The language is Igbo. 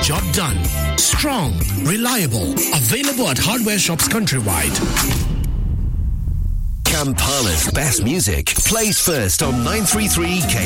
job done. Strong, reliable, available at hardware shops countrywide. Kampala's best music plays first on 933 KFM.